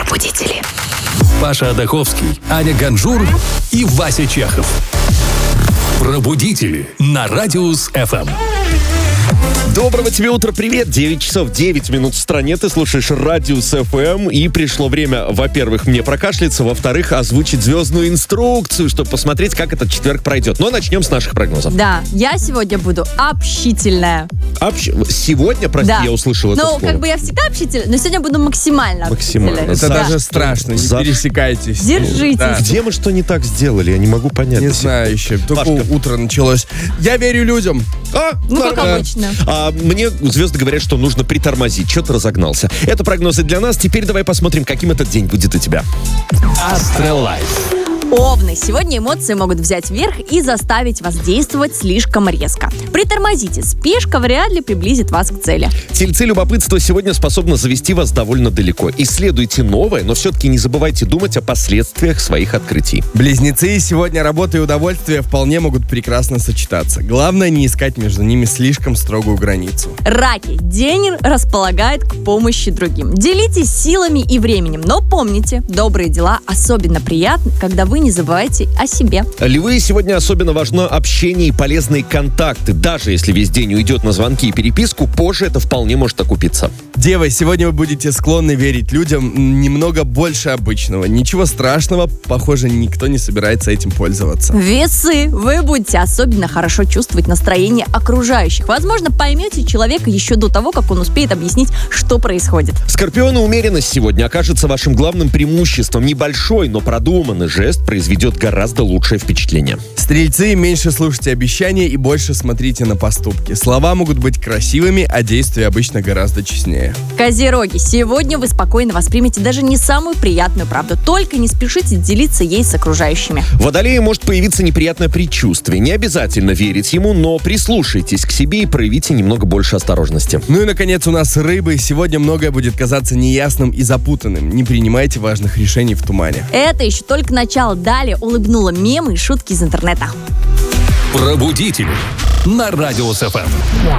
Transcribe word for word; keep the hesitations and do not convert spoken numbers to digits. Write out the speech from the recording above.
Пробудители. Паша Адаховский, Аня Ганжур и Вася Чехов. Пробудители на Радиус эф эм. Доброго тебе утра, привет! девять часов девять минут в стране, ты слушаешь Радиус эф эм, и пришло время, во-первых, мне прокашляться, во-вторых, озвучить звездную инструкцию, чтобы посмотреть, как этот четверг пройдет. Но начнем с наших прогнозов. Да, я сегодня буду общительная. Общ... Сегодня, прости, Да. я услышал это Ну, слово. как бы я всегда общительная, но сегодня буду максимально Максимально. общительной. Это За даже что? страшно, не За- пересекайтесь. Держитесь. Да. Где мы что не так сделали? Я не могу понять. Не до сих знаю пор. еще, только Пашка. утро началось. Я верю людям. А, Ну, как нормально. обычно. А, мне звезды говорят, что нужно притормозить. Что ты разогнался? Это прогнозы для нас. Теперь давай посмотрим, каким этот день будет у тебя. Астролайф. Овны. Сегодня эмоции могут взять верх и заставить вас действовать слишком резко. Притормозите. Спешка вряд ли приблизит вас к цели. Тельцы, любопытство сегодня способно завести вас довольно далеко. Исследуйте новое, но все-таки не забывайте думать о последствиях своих открытий. Близнецы, сегодня работа и удовольствие вполне могут прекрасно сочетаться. Главное не искать между ними слишком строгую границу. Раки. День располагает к помощи другим. Делитесь силами и временем, но помните, добрые дела особенно приятны, когда вы не забывайте о себе. Львы, сегодня особенно важно общение и полезные контакты. Даже если весь день уйдет на звонки и переписку, позже это вполне может окупиться. Девы, сегодня вы будете склонны верить людям немного больше обычного. Ничего страшного, похоже, никто не собирается этим пользоваться. Весы. Вы будете особенно хорошо чувствовать настроение окружающих. Возможно, поймете человека еще до того, как он успеет объяснить, что происходит. Скорпионы, умеренность сегодня окажется вашим главным преимуществом. Небольшой, но продуманный жест произведет гораздо лучшее впечатление. Стрельцы, меньше слушайте обещания и больше смотрите на поступки. Слова могут быть красивыми, а действия обычно гораздо честнее. Козероги. Сегодня вы спокойно воспримете даже не самую приятную правду. Только не спешите делиться ей с окружающими. В Водолее может появиться неприятное предчувствие. Не обязательно верить ему, но прислушайтесь к себе и проявите немного больше осторожности. Ну и, наконец, у нас рыбы. Сегодня многое будет казаться неясным и запутанным. Не принимайте важных решений в тумане. Это еще только начало. Далее улыбнула мемы и шутки из интернета. Пробудители на Радиус эф эм.